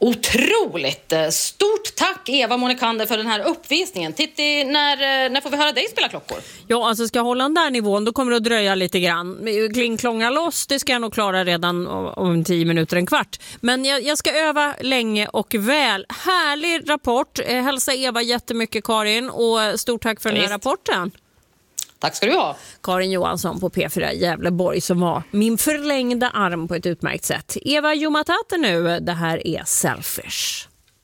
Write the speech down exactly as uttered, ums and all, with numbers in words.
Otroligt! Stort tack Eva Monikander för den här uppvisningen. Titti, när, när får vi höra dig spela klockor? Ja, alltså ska jag hålla den där nivån då kommer det att dröja lite grann. Klingklånga loss, det ska jag nog klara redan om tio minuter, en kvart. Men jag, jag ska öva länge och väl. Härlig rapport. Eh, hälsa Eva jättemycket, Karin, och stort tack för ja, den här rapporten. Tack ska du ha. Karin Johansson på P fyra Gävleborg som var min förlängda arm på ett utmärkt sätt. Eva Jumatata nu, det här är Selfish.